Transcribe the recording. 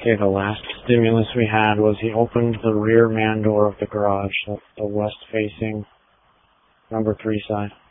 Okay, the last stimulus we had was he opened the rear man door of the garage, the west-facing number 3 side.